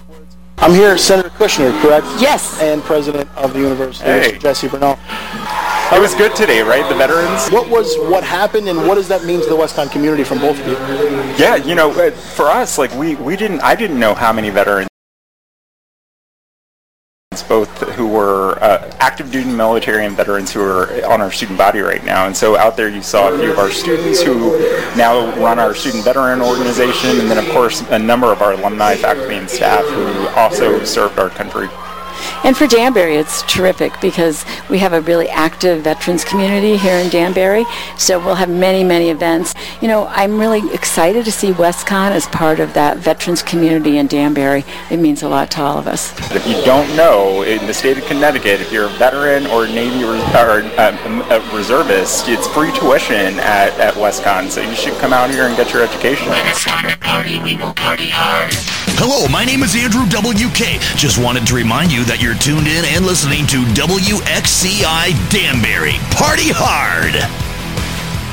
I'm here, Senator Kushner, correct? Yes. And President of the University, Hey. Jesse Bernal. It was good today, right? The veterans? What happened, and what does that mean to the WestConn community from both of you? Yeah, for us, like I didn't know how many veterans, both who were active duty military and veterans who are on our student body right now. And so out there you saw a few of our students who now run our student veteran organization, and then of course a number of our alumni, faculty, and staff who also served our country. And for Danbury, it's terrific because we have a really active veterans community here in Danbury, so we'll have many, many events. I'm really excited to see WestConn as part of that veterans community in Danbury. It means a lot to all of us. If you don't know, in the state of Connecticut, if you're a veteran or Navy or a reservist, it's free tuition at WestConn, so you should come out here and get your education. When it's time to party, we will party hard. Hello, my name is Andrew WK. Just wanted to remind you that you're tuned in and listening to WXCI Danbury. Party hard!